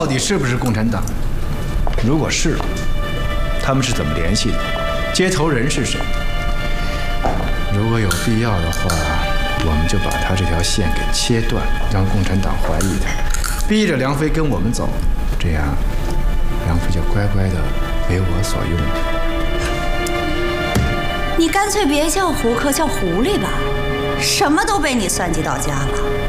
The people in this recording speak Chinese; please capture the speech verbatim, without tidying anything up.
到底是不是共产党？如果是，他们是怎么联系的？接头人是谁？如果有必要的话，我们就把他这条线给切断，让共产党怀疑他，逼着梁飞跟我们走，这样梁飞就乖乖的为我所用。 你干脆别叫胡克，叫狐狸吧，什么都被你算计到家了。